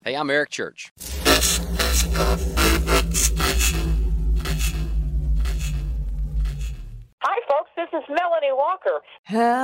Hey, I'm Eric Church. Hi, folks. This is Melanie Walker.